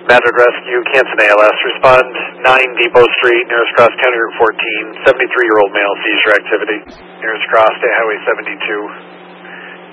Mattered Rescue, Canson ALS, respond 9 Depot Street, nearest cross County Route 14, 73-year-old male, seizure activity, nearest cross State Highway 72.